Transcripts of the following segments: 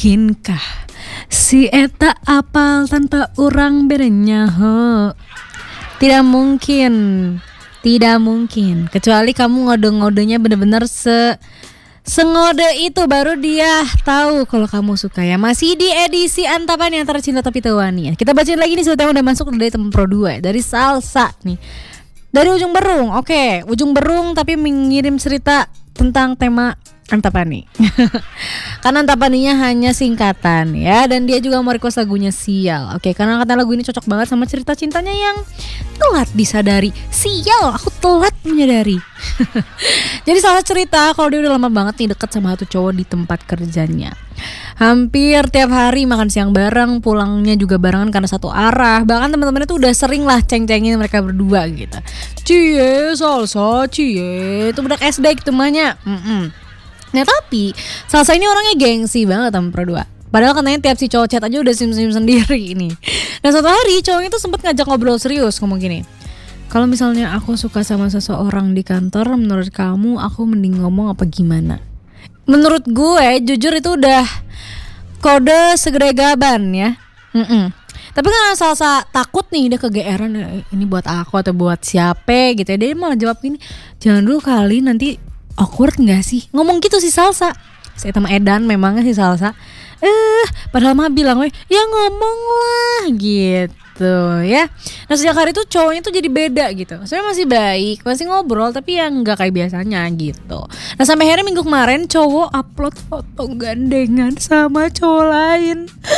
Mungkinkah si eta apal tanpa urang bedanya ho? Tidak mungkin. Tidak mungkin. Kecuali kamu ngode-ngodenya bener-bener sengode itu baru dia tahu kalau kamu suka ya. Masih di edisi Antapan yang tercinta tapi tewani ya. Kita bacain lagi nih sebetulnya udah masuk dari teman Pro 2 dari Salsa nih. Dari Ujung Berung. Oke, Ujung Berung tapi mengirim cerita tentang tema Antapani. Karena Antapaninya hanya singkatan ya. Dan dia juga mau request lagunya Sial. Oke, karena kata lagu ini cocok banget sama cerita cintanya yang telat disadari. Sial, aku telat menyadari. Jadi salah cerita kalau dia udah lama banget nih deket sama satu cowok di tempat kerjanya. Hampir tiap hari makan siang bareng, pulangnya juga barengan karena satu arah. Bahkan teman-temannya tuh udah sering lah ceng-cengin mereka berdua gitu. Cie, Salsa, cie. Itu budak SD gitu mahnya. Nah tapi Salsa ini orangnya gengsi banget sama Pro 2. Padahal katanya tiap si cowok chat aja udah sim-sim sendiri ini. Dan suatu hari cowoknya tuh sempet ngajak ngobrol serius, ngomong gini, kalau misalnya aku suka sama seseorang di kantor, menurut kamu aku mending ngomong apa gimana? Menurut gue jujur itu udah kode segregaban ya. Tapi kan Salsa takut nih dia kegeeran, ini buat aku atau buat siapa gitu ya. Dia malah jawab gini, jangan dulu kali nanti awkward gak sih? Ngomong gitu si Salsa. Saya sama Edan memangnya si Salsa. Padahal mah bilang ya ngomong lah gitu ya. Nah sejak hari itu cowoknya tuh jadi beda gitu. Sebenarnya masih baik, masih ngobrol tapi yang gak kayak biasanya gitu. Nah sampai akhirnya minggu kemarin cowok upload foto gandengan sama cowok lain.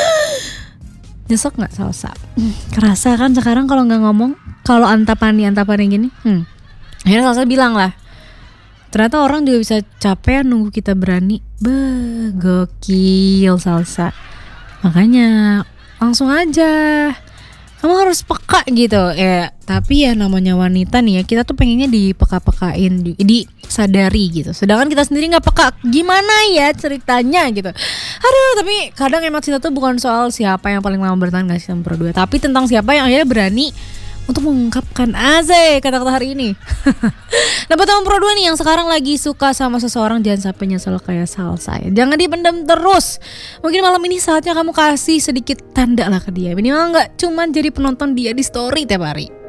Nyesek gak Salsa? Kerasa kan sekarang kalau gak ngomong, kalau antapani gini. Akhirnya Salsa bilang lah, ternyata orang juga bisa capek nunggu kita berani. Gokil Salsa. Makanya langsung aja, kamu harus peka gitu ya. Tapi ya namanya wanita nih ya, kita tuh pengennya dipeka-pekain, disadari gitu. Sedangkan kita sendiri gak peka, gimana ya ceritanya gitu. Aduh, tapi kadang emang cinta tuh bukan soal siapa yang paling lama bertahan gak sih sama Pro 2, tapi tentang siapa yang akhirnya berani untuk mengungkapkan kata-kata hari ini. Nah buat teman Pro 2 nih yang sekarang lagi suka sama seseorang, jangan sampai nyesel kayak Salsa ya. Jangan dipendam terus. Mungkin malam ini saatnya kamu kasih sedikit tanda lah ke dia. Minimal gak cuman jadi penonton dia di story tiap hari.